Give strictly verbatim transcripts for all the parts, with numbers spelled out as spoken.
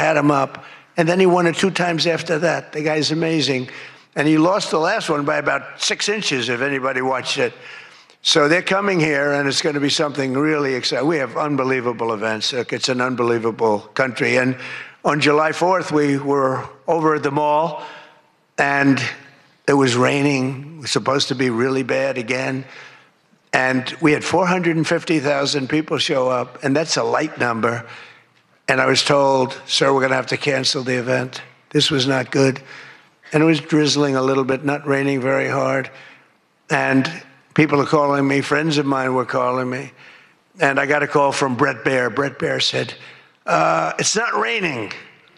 had him up. And then he won it two times after that. The guy's amazing. And he lost the last one by about six inches, if anybody watched it. So they're coming here, and it's going to be something really exciting. We have unbelievable events. It's an unbelievable country. And on July fourth, we were over at the mall, and it was raining. It was supposed to be really bad again. And we had four hundred fifty thousand people show up, and that's a light number. And I was told, sir, we're going to have to cancel the event. This was not good. And it was drizzling a little bit, not raining very hard. And people are calling me. Friends of mine were calling me. And I got a call from Bret Baier. Bret Baier said, uh, it's not raining.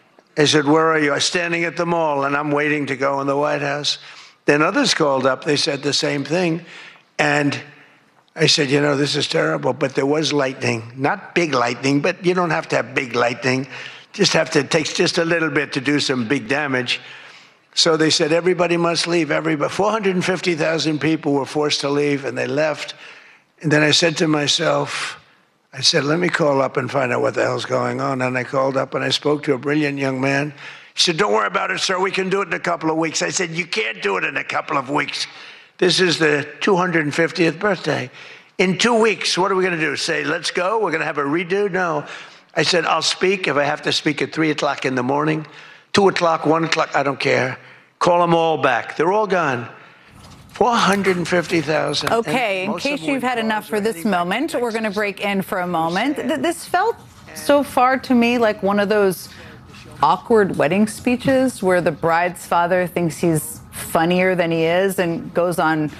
I said, where are you? I'm standing at the mall, and I'm waiting to go in the White House. Then others called up. They said the same thing. And I said, you know, this is terrible, but there was lightning. Not big lightning, but you don't have to have big lightning. Just have to, it takes just a little bit to do some big damage. So they said, everybody must leave. Everybody, four hundred fifty thousand people were forced to leave, and they left. And then I said to myself, I said, let me call up and find out what the hell's going on. And I called up, and I spoke to a brilliant young man. He said, don't worry about it, sir. We can do it in a couple of weeks. I said, you can't do it in a couple of weeks. This is the two hundred fiftieth birthday. In two weeks, what are we going to do? Say, let's go? We're going to have a redo? No. I said, I'll speak if I have to speak at three o'clock in the morning, two o'clock, one o'clock, I don't care. Call them all back. They're all gone. four hundred fifty thousand. Okay, in case you've had enough for this moment, we're going to break in for a moment. This felt so far to me like one of those awkward wedding speeches where the bride's father thinks he's funnier than he is and goes on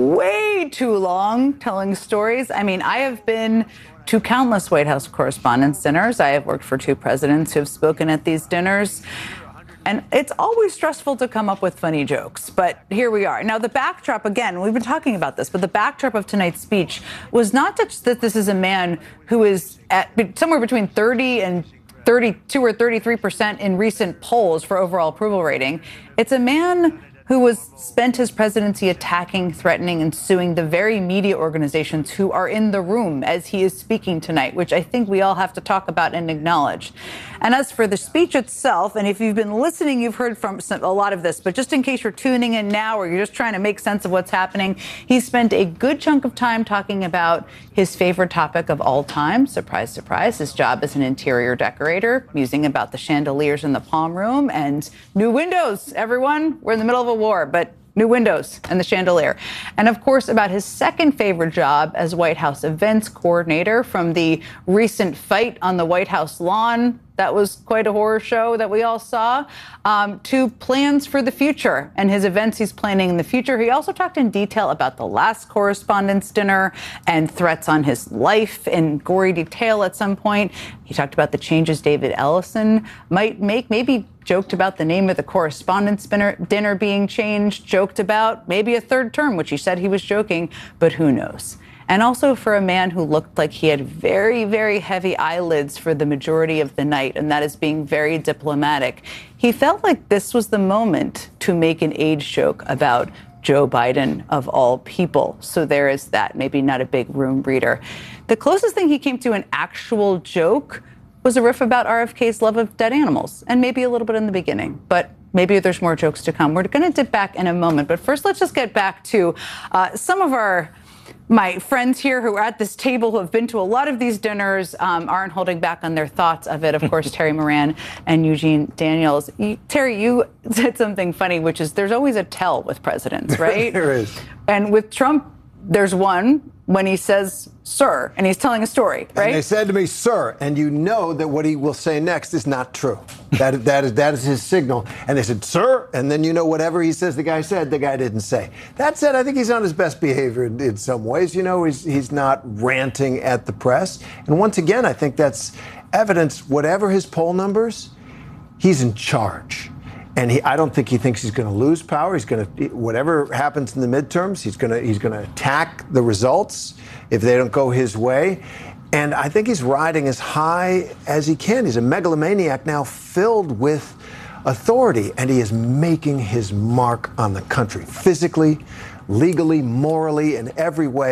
way too long telling stories. I mean, I have been to countless White House Correspondents' dinners. I have worked for two presidents who have spoken at these dinners. And it's always stressful to come up with funny jokes, but here we are. Now, the backdrop, again, we've been talking about this, but the backdrop of tonight's speech was not just that this is a man who is at somewhere between thirty and thirty-two or thirty-three percent in recent polls for overall approval rating. It's a man who was spent his presidency attacking, threatening, and suing the very media organizations who are in the room as he is speaking tonight, which I think we all have to talk about and acknowledge. And as for the speech itself, and if you've been listening, you've heard from some, a lot of this, but just in case you're tuning in now or you're just trying to make sense of what's happening, he spent a good chunk of time talking about his favorite topic of all time, surprise, surprise, his job as an interior decorator, musing about the chandeliers in the Palm Room and new windows, everyone. We're in the middle of a war, but new windows and the chandelier. And of course, about his second favorite job as White House events coordinator, from the recent fight on the White House lawn. That was quite a horror show that we all saw, um, to plans for the future and his events he's planning in the future. He also talked in detail about the last Correspondents' dinner and threats on his life in gory detail at some point. He talked about the changes David Ellison might make, maybe joked about the name of the Correspondents' dinner being changed, joked about maybe a third term, which he said he was joking, but who knows? And also for a man who looked like he had very, very heavy eyelids for the majority of the night, and that is being very diplomatic. He felt like this was the moment to make an age joke about Joe Biden, of all people. So there is that, maybe not a big room reader. The closest thing he came to an actual joke was a riff about R F K's love of dead animals, and maybe a little bit in the beginning. But maybe there's more jokes to come. We're going to dip back in a moment. But first, let's just get back to uh, some of our my friends here who are at this table who have been to a lot of these dinners, um, aren't holding back on their thoughts of it. Of course, Terry Moran and Eugene Daniels. You, Terry, you said something funny, which is there's always a tell with presidents, right? There is. And with Trump, there's one when he says, sir, and he's telling a story, right? And they said to me, sir, and you know that what he will say next is not true. That, that, is, that is his signal. And they said, sir, and then you know whatever he says the guy said, the guy didn't say. That said, I think he's on his best behavior in, in some ways. You know, he's, he's not ranting at the press. And once again, I think that's evidence, whatever his poll numbers, he's in charge. And he, I don't think he thinks he's going to lose power. He's going to, whatever happens in the midterms, he's going to, he's going to attack the results if they don't go his way. And I think he's riding as high as he can. He's a megalomaniac now filled with authority, and he is making his mark on the country physically, legally, morally, in every way.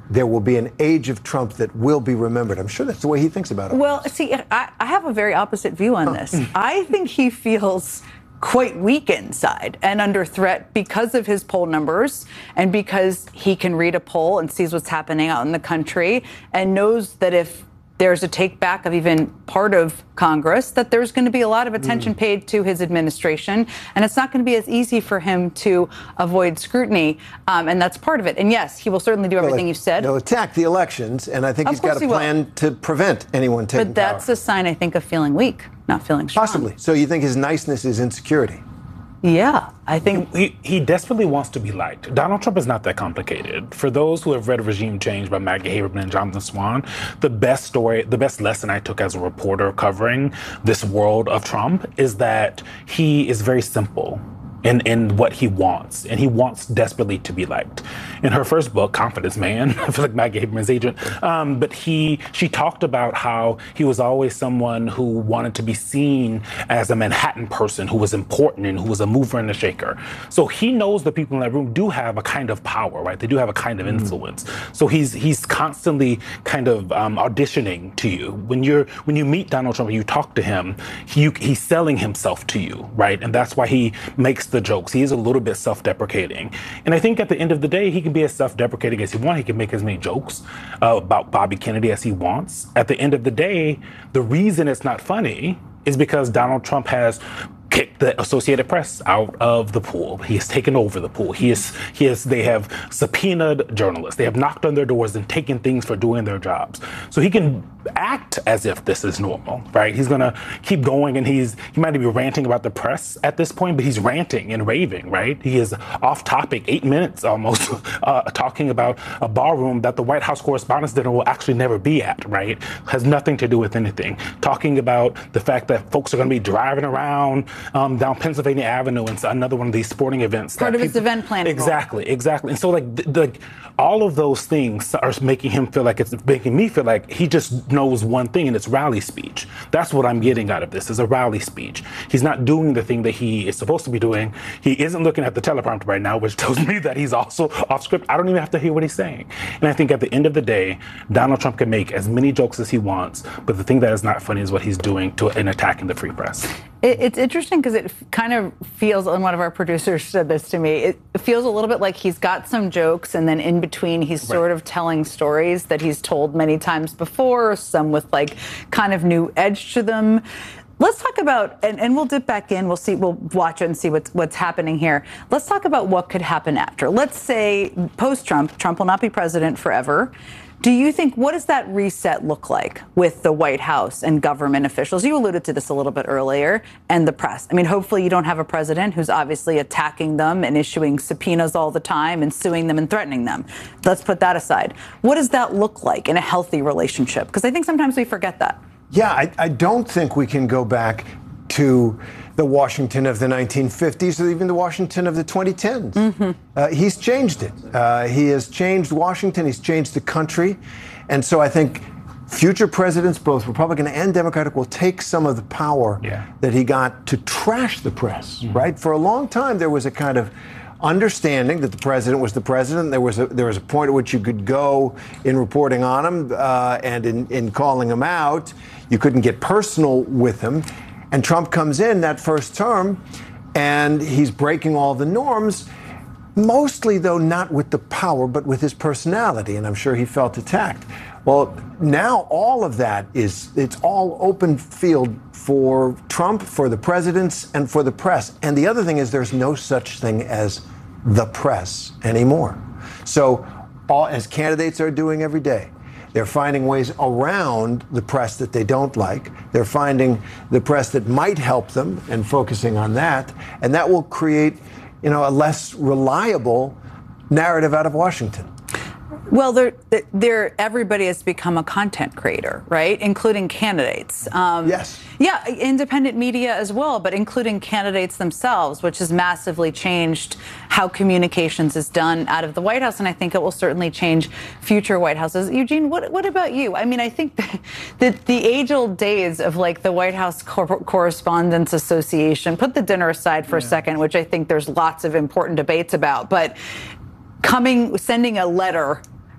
there will be an age of Trump that will be remembered. I'm sure that's the way he thinks about it. Well, see, I, I have a very opposite view on this. I think he feels quite weak inside and under threat because of his poll numbers and because he can read a poll and sees what's happening out in the country and knows that if there's a take back of even part of Congress, that there's going to be a lot of attention mm. paid to his administration, and it's not going to be as easy for him to avoid scrutiny, um, and that's part of it. And yes, he will certainly do everything well, you said. He'll attack the elections, and I think of he's got a he plan will. to prevent anyone taking But that's power. a sign, I think, of feeling weak, not feeling strong. Possibly. So you think his niceness is insecurity? Yeah, I think he, he desperately wants to be liked. Donald Trump is not that complicated. For those who have read Regime Change by Maggie Haberman and Jonathan Swan, the best story, the best lesson I took as a reporter covering this world of Trump is that he is very simple in, in what he wants, and he wants desperately to be liked. In her first book, Confidence Man, I feel like Maggie Haberman's agent, um, but he she talked about how he was always someone who wanted to be seen as a Manhattan person who was important and who was a mover and a shaker. So he knows the people in that room do have a kind of power, right? They do have a kind of influence. Mm. So he's he's constantly kind of um, auditioning to you. When you're when you meet Donald Trump and you talk to him, he, he's selling himself to you, right? And that's why he makes the jokes. He is a little bit self-deprecating. And I think at the end of the day, he can be as self-deprecating as he wants. He can make as many jokes uh, about Bobby Kennedy as he wants. At the end of the day, the reason it's not funny is because Donald Trump has kicked the Associated Press out of the pool. He has taken over the pool. He is, he is, they have subpoenaed journalists. They have knocked on their doors and taken things for doing their jobs. So he can act as if this is normal, right? He's gonna keep going, and he's, he might be ranting about the press at this point, but he's ranting and raving, right? He is off topic, eight minutes almost, uh, talking about a ballroom that the White House Correspondents' Dinner will actually never be at, right? Has nothing to do with anything. Talking about the fact that folks are gonna be driving around Um, down Pennsylvania Avenue and another one of these sporting events. Part of his event planning. Exactly, exactly. And so like, th- like all of those things are making him feel like, it's making me feel like he just knows one thing, and it's rally speech. That's what I'm getting out of this, is a rally speech. He's not doing the thing that he is supposed to be doing. He isn't looking at the teleprompter right now, which tells me that he's also off script. I don't even have to hear what he's saying. And I think at the end of the day, Donald Trump can make as many jokes as he wants, but the thing that is not funny is what he's doing to in attacking the free press. It, it's interesting because it kind of feels, and one of our producers said this to me, it feels a little bit like he's got some jokes, and then in between he's right. sort of telling stories that he's told many times before, some with like kind of new edge to them. Let's talk about, and, and we'll dip back in, we'll see, we'll watch it and see what's, what's happening here. Let's talk about what could happen after. Let's say post-Trump, Trump will not be president forever. Do you think, what does that reset look like with the White House and government officials? You alluded to this a little bit earlier, and the press. I mean, hopefully you don't have a president who's obviously attacking them and issuing subpoenas all the time and suing them and threatening them. Let's put that aside. What does that look like in a healthy relationship? Because I think sometimes we forget that. Yeah, I, I don't think we can go back to the Washington of the nineteen fifties or even the Washington of the twenty tens. Mm-hmm. Uh, he's changed it. Uh, he has changed Washington. He's changed the country. And so I think future presidents, both Republican and Democratic, will take some of the power yeah. that he got to trash the press, mm-hmm. right? For a long time, there was a kind of understanding that the president was the president. There was a, there was a point at which you could go in reporting on him uh, and in, in calling him out. You couldn't get personal with him. And Trump comes in that first term, and he's breaking all the norms, mostly, though, not with the power, but with his personality. And I'm sure he felt attacked. Well, now all of that is, it's all open field for Trump, for the presidents, and for the press. And the other thing is there's no such thing as the press anymore. So all, as candidates are doing every day, they're finding ways around the press that they don't like. They're finding the press that might help them and focusing on that. And that will create, you know, a less reliable narrative out of Washington. Well, they're, they're, everybody has become a content creator, right? Including candidates. Um, yes. Yeah, independent media as well, but including candidates themselves, which has massively changed how communications is done out of the White House, and I think it will certainly change future White Houses. Eugene, what, what about you? I mean, I think that the, the age-old days of like the White House Cor- Correspondents Association, put the dinner aside for yeah. a second, which I think there's lots of important debates about, but coming, sending a letter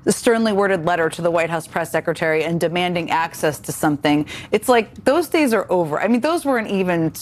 sternly worded letter to the White House press secretary and demanding access to something. It's like those days are over. I mean, those weren't even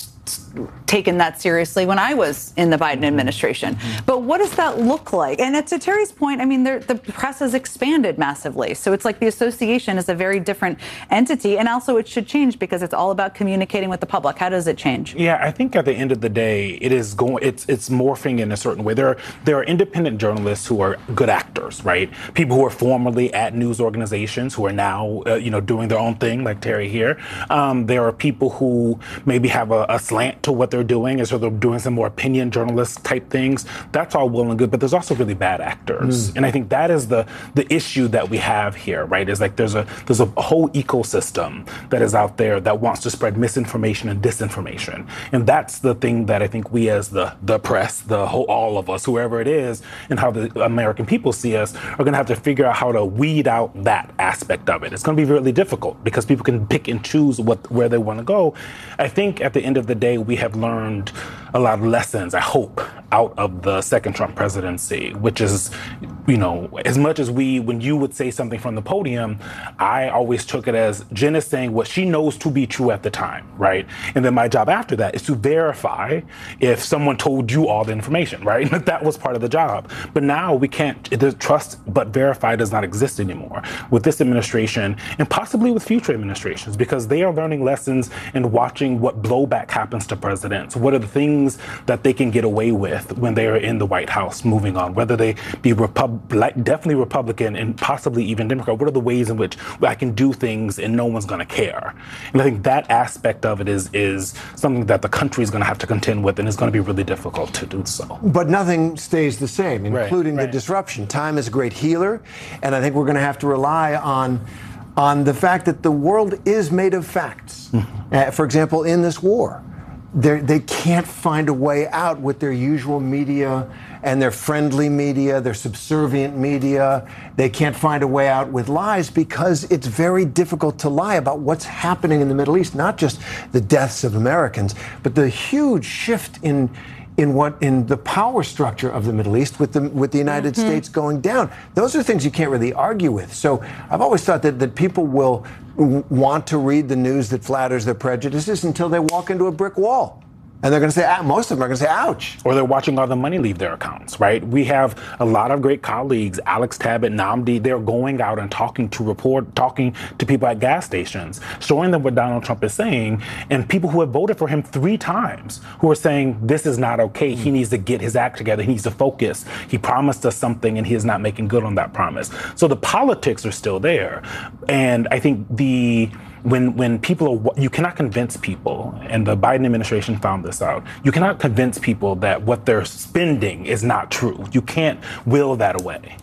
taken that seriously when I was in the Biden administration. Mm-hmm. But what does that look like? And to Terry's point, I mean, the press has expanded massively. So it's like the association is a very different entity. And also it should change because it's all about communicating with the public. How does it change? Yeah, I think at the end of the day, it is going, it's it's morphing in a certain way. There are, there are independent journalists who are good actors, right? People who are formerly at news organizations who are now, uh, you know, doing their own thing, like Terry here. Um, there are people who maybe have a, a slant to what they're doing, and so they're doing some more opinion journalist type things. That's all well and good, but there's also really bad actors, mm. and I think that is the the issue that we have here, right? Is like there's a there's a whole ecosystem that is out there that wants to spread misinformation and disinformation, and that's the thing that I think we as the the press, the whole all of us, whoever it is, and how the American people see us, are going to have to figure out how to weed out that aspect of it. It's going to be really difficult because people can pick and choose what where they want to go. I think at the end of the day, we have learned a lot of lessons, I hope, out of the second Trump presidency, which is, you know, as much as we, when you would say something from the podium, I always took it as Jen is saying what she knows to be true at the time, right? And then my job after that is to verify if someone told you all the information, right? That was part of the job. But now we can't, the trust but verify does not exist anymore with this administration and possibly with future administrations, because they are learning lessons and watching what blowback happens to presidents. What are the things that they can get away with when they are in the White House moving on, whether they be Repub- like definitely Republican and possibly even Democrat. What are the ways in which I can do things and no one's going to care? And I think that aspect of it is is something that the country is going to have to contend with, and it's going to be really difficult to do so. But nothing stays the same, including right, right. the disruption. Time is a great healer, and I think we're going to have to rely on on the fact that the world is made of facts. Mm-hmm. Uh, for example, in this war, They're, they can't find a way out with their usual media and their friendly media, their subservient media. They can't find a way out with lies because it's very difficult to lie about what's happening in the Middle East, not just the deaths of Americans, but the huge shift in in what in the power structure of the Middle East with the with the United mm-hmm. States going down. Those are things you can't really argue with. So I've always thought that, that people will w- want to read the news that flatters their prejudices until they walk into a brick wall. And they're going to say, ah, most of them are going to say, ouch. Or they're watching all the money leave their accounts, right? We have a lot of great colleagues, Alex Tabbitt, Namdi, they're going out and talking to report, talking to people at gas stations, showing them what Donald Trump is saying. And people who have voted for him three times who are saying, this is not okay. He needs to get his act together. He needs to focus. He promised us something and he is not making good on that promise. So the politics are still there. And I think the... When when people are, you cannot convince people, and the Biden administration found this out, you cannot convince people that what they're spending is not true. You can't will that away.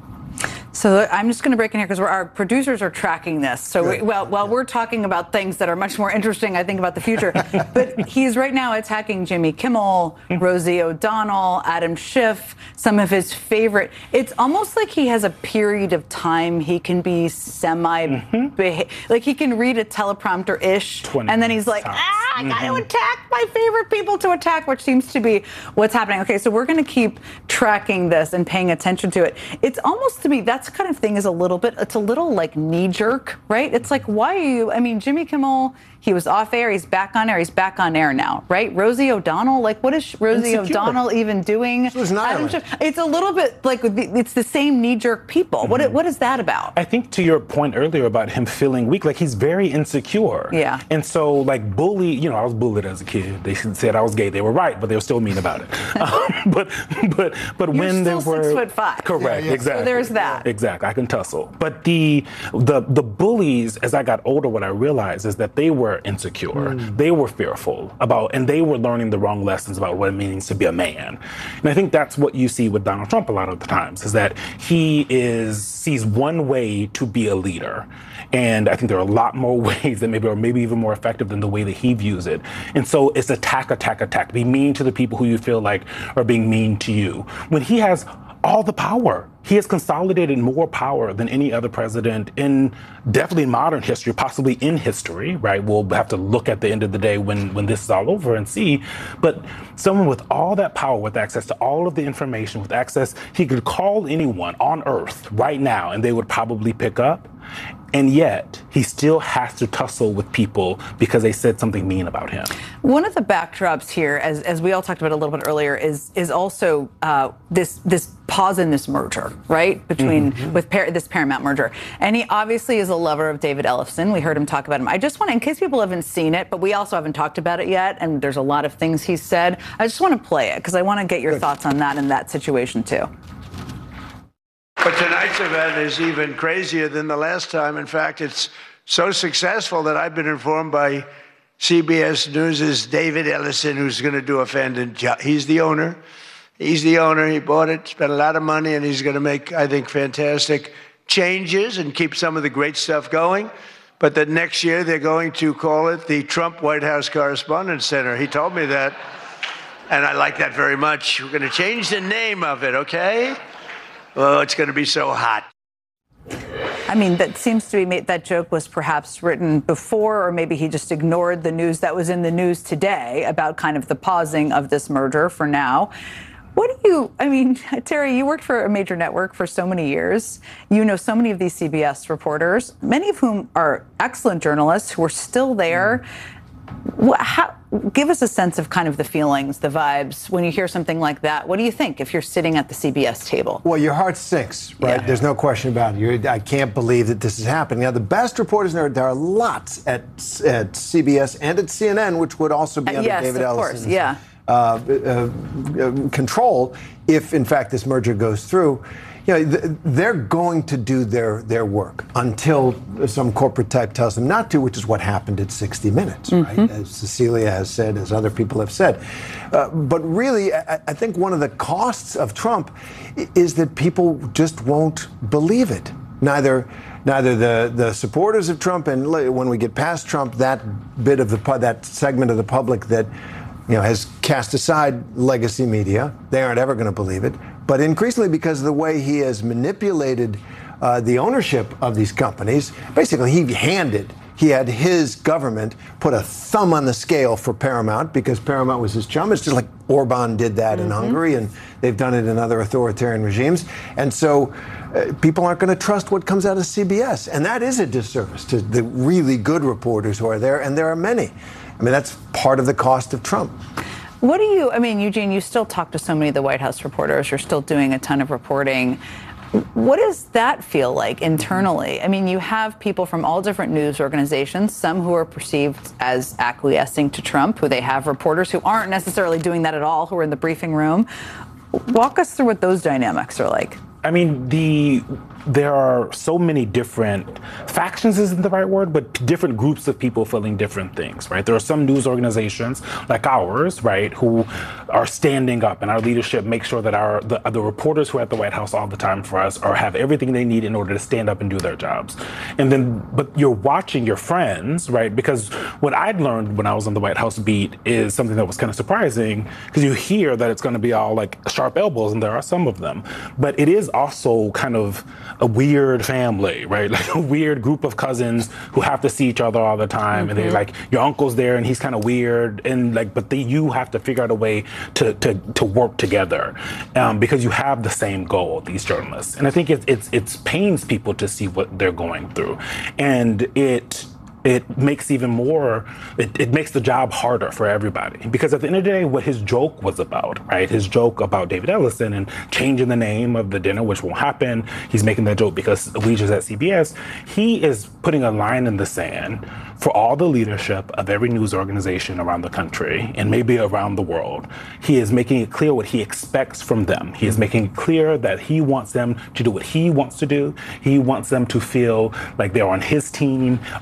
So I'm just going to break in here because our producers are tracking this. So we, well, while we're talking about things that are much more interesting, I think, about the future, but he's right now attacking Jimmy Kimmel, Rosie O'Donnell, Adam Schiff, some of his favorite. It's almost like he has a period of time he can be semi, mm-hmm. like he can read a teleprompter-ish, and then he's like, times. ah, I got to mm-hmm. attack my favorite people to attack, which seems to be what's happening. Okay, so we're going to keep tracking this and paying attention to it. It's almost to me, that's kind of thing is a little bit, it's a little like knee jerk, right? It's like, why are you, I mean, Jimmy Kimmel, he was off air, he's back on air, he's back on air now, right? Rosie O'Donnell, like what is Rosie Insecure. O'Donnell even doing? She was an island. It's a little bit like, it's the same knee jerk people. Mm-hmm. What What is that about? I think to your point earlier about him feeling weak, like he's very insecure. Yeah. And so like bully, you know, I was bullied as a kid. They said I was gay. They were right, but they were still mean about it. um, but but but You're when still they were six foot five. Correct, yeah, yeah. exactly. So there's that. Exactly. I can tussle. But the the the bullies, as I got older, what I realized is that they were insecure. Mm. They were fearful about, and they were learning the wrong lessons about what it means to be a man. And I think that's what you see with Donald Trump a lot of the times, is that he is sees one way to be a leader. And I think there are a lot more ways that maybe are maybe even more effective than the way that he views it. And so it's attack, attack, attack. Be mean to the people who you feel like are being mean to you. When he has all the power. He has consolidated more power than any other president in definitely modern history, possibly in history, right? We'll have to look at the end of the day when, when this is all over and see. But someone with all that power, with access to all of the information, with access, he could call anyone on earth right now and they would probably pick up. And yet, he still has to tussle with people because they said something mean about him. One of the backdrops here, as, as we all talked about a little bit earlier, is is also uh, this this pause in this merger, right, between mm-hmm. with Par- this Paramount merger. And he obviously is a lover of David Ellison. We heard him talk about him. I just want to, in case people haven't seen it, but we also haven't talked about it yet, and there's a lot of things he said. I just want to play it because I want to get your Good. thoughts on that and that situation too. But tonight's event is even crazier than the last time. In fact, it's so successful that I've been informed by C B S News' David Ellison, who's going to do a fantastic job. He's the owner. He's the owner. He bought it, spent a lot of money, and he's going to make, I think, fantastic changes and keep some of the great stuff going. But that next year they're going to call it the Trump White House Correspondents Center. He told me that, and I like that very much. We're going to change the name of it, okay? Oh, it's going to be so hot. I mean, that seems to be made, that joke was perhaps written before, or maybe he just ignored the news that was in the news today about kind of the pausing of this merger for now. What do you, I mean, Terry, you worked for a major network for so many years. You know so many of these C B S reporters, many of whom are excellent journalists who are still there. How, give us a sense of kind of the feelings, the vibes when you hear something like that. What do you think if you're sitting at the C B S table? Well, your heart sinks, right? Yeah. There's no question about it. You're, I can't believe that this is happening. Now, the best reporters, there, there are lots at, at C B S and at C N N, which would also be under uh, yes, David Ellison's yeah. uh, uh, control if, in fact, this merger goes through. You know, they're going to do their, their work until some corporate type tells them not to, which is what happened at sixty minutes, mm-hmm. right? As Cecilia has said, as other people have said. Uh, but really, I, I think one of the costs of Trump is that people just won't believe it. Neither neither the, the supporters of Trump, and when we get past Trump, that bit of the that segment of the public that you know has cast aside legacy media, they aren't ever going to believe it. But increasingly, because of the way he has manipulated uh, the ownership of these companies, basically he handed, he had his government put a thumb on the scale for Paramount because Paramount was his chum. It's just like Orban did that mm-hmm. in Hungary, and they've done it in other authoritarian regimes. And so uh, people aren't going to trust what comes out of C B S. And that is a disservice to the really good reporters who are there, and there are many. I mean, that's part of the cost of Trump. What do you, I mean, Eugene, you still talk to so many of the White House reporters. You're still doing a ton of reporting. What does that feel like internally? I mean, you have people from all different news organizations, some who are perceived as acquiescing to Trump, who they have reporters who aren't necessarily doing that at all, who are in the briefing room. Walk us through what those dynamics are like. I mean, the there are so many different factions isn't the right word, but different groups of people feeling different things, right? There are some news organizations like ours, right, who are standing up, and our leadership makes sure that our the, the reporters who are at the White House all the time for us are have everything they need in order to stand up and do their jobs. And then, but you're watching your friends, right? Because what I'd learned when I was on the White House beat is something that was kind of surprising, because you hear that it's going to be all like sharp elbows, and there are some of them, but it is also kind of a weird family, right? Like a weird group of cousins who have to see each other all the time, mm-hmm. and they're like, your uncle's there and he's kind of weird, and like, but they, you have to figure out a way to to, to work together um, because you have the same goal, these journalists. And I think it's it's it's pains people to see what they're going through, and it. It makes even more, it, it makes the job harder for everybody. Because at the end of the day, what his joke was about, right? His joke about David Ellison and changing the name of the dinner, which won't happen. He's making that joke because Allegiance at C B S. He is putting a line in the sand for all the leadership of every news organization around the country and maybe around the world. He is making it clear what he expects from them. He is making it clear that he wants them to do what he wants to do. He wants them to feel like they're on his team. All of that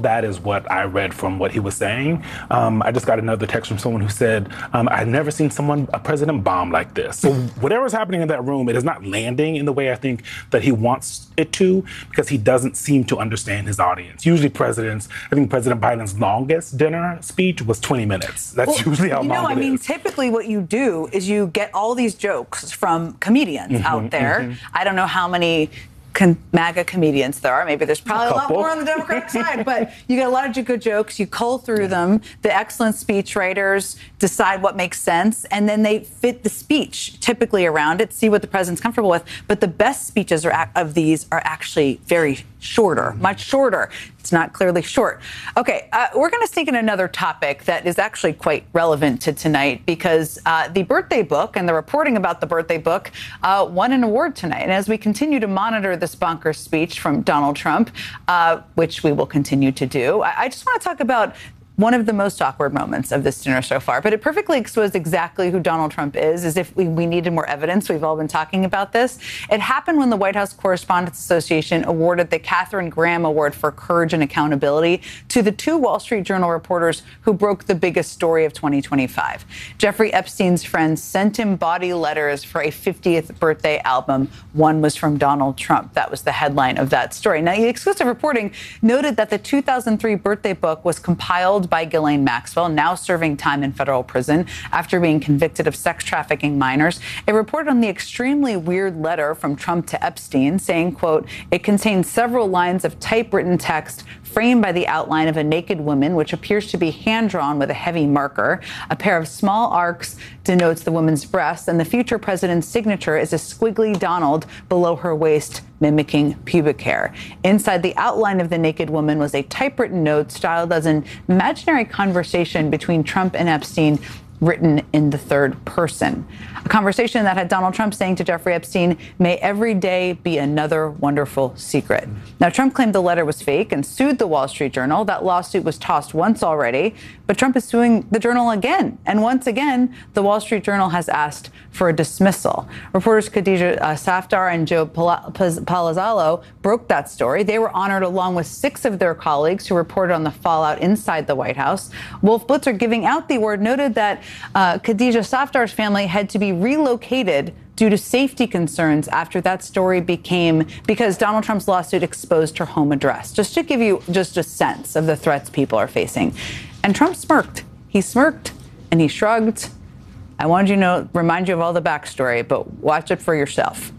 that is what I read from what he was saying. Um, I just got another text from someone who said, um, I've never seen someone, a president, bomb like this. So whatever's happening in that room, it is not landing in the way I think that he wants it to, because he doesn't seem to understand his audience. Usually presidents, I think President Biden's longest dinner speech was twenty minutes. That's well, usually how you long know, it I mean, is. typically what you do is you get all these jokes from comedians mm-hmm, out there. Mm-hmm. I don't know how many Con- MAGA comedians there are. Maybe there's probably a, a lot more on the Democratic side, but you get a lot of good jokes. You cull through them. The excellent speech writers decide what makes sense, and then they fit the speech typically around it, see what the president's comfortable with. But the best speeches are, of these are actually very shorter, much shorter. It's not clearly short. Okay, uh, we're going to sneak in another topic that is actually quite relevant to tonight, because uh, the birthday book and the reporting about the birthday book uh, won an award tonight. And as we continue to monitor this bonkers speech from Donald Trump, uh, which we will continue to do, I, I just want to talk about one of the most awkward moments of this dinner so far, but it perfectly exposed exactly who Donald Trump is, as if we, we needed more evidence. We've all been talking about this. It happened when the White House Correspondents Association awarded the Katharine Graham Award for Courage and Accountability to the two Wall Street Journal reporters who broke the biggest story of twenty twenty-five. Jeffrey Epstein's friends sent him bawdy letters for a fiftieth birthday album. One was from Donald Trump. That was the headline of that story. Now, the exclusive reporting noted that the two thousand three birthday book was compiled by Ghislaine Maxwell, now serving time in federal prison after being convicted of sex trafficking minors. It reported on the extremely weird letter from Trump to Epstein saying, quote, it contains several lines of typewritten text framed by the outline of a naked woman, which appears to be hand-drawn with a heavy marker. A pair of small arcs denotes the woman's breast, and the future president's signature is a squiggly Donald below her waist, mimicking pubic hair. Inside the outline of the naked woman was a typewritten note styled as an imaginary conversation between Trump and Epstein, written in the third person. A conversation that had Donald Trump saying to Jeffrey Epstein, may every day be another wonderful secret. Now, Trump claimed the letter was fake and sued the Wall Street Journal. That lawsuit was tossed once already, but Trump is suing the Journal again. And once again, the Wall Street Journal has asked for a dismissal. Reporters Khadija uh, Safdar and Joe Pala- Palazzolo broke that story. They were honored along with six of their colleagues who reported on the fallout inside the White House. Wolf Blitzer, giving out the award, noted that uh, Khadija Safdar's family had to be relocated due to safety concerns after that story became, because Donald Trump's lawsuit exposed her home address. Just to give you just a sense of the threats people are facing. And Trump smirked. He smirked and he shrugged. I wanted you to know, remind you of all the backstory, but watch it for yourself.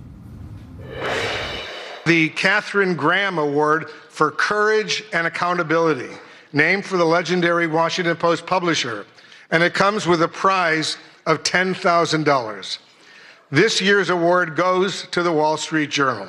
The Katharine Graham Award for Courage and Accountability, named for the legendary Washington Post publisher, and it comes with a prize of ten thousand dollars. This year's award goes to the Wall Street Journal.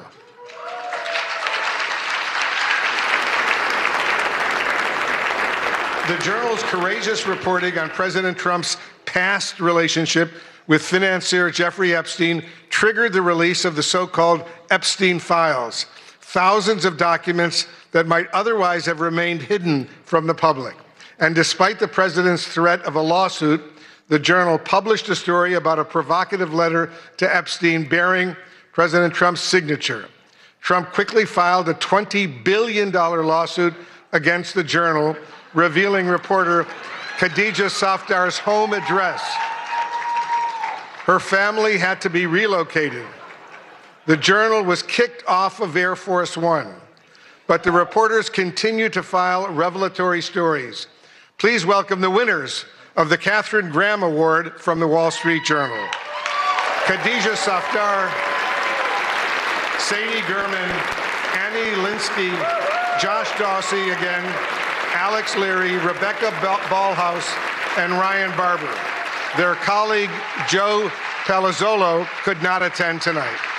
The Journal's courageous reporting on President Trump's past relationship with financier Jeffrey Epstein triggered the release of the so-called Epstein files, thousands of documents that might otherwise have remained hidden from the public. And despite the president's threat of a lawsuit, the Journal published a story about a provocative letter to Epstein bearing President Trump's signature. Trump quickly filed a twenty billion dollars lawsuit against the Journal, revealing reporter Khadija Safdar's home address. Her family had to be relocated. The Journal was kicked off of Air Force One, but the reporters continue to file revelatory stories. Please welcome the winners of the Katharine Graham Award from the Wall Street Journal. Khadija Safdar, Sadie Gurman, Annie Linsky, Josh Dawsey again, Alex Leary, Rebecca Ballhaus, and Ryan Barber. Their colleague, Joe Palazzolo, could not attend tonight.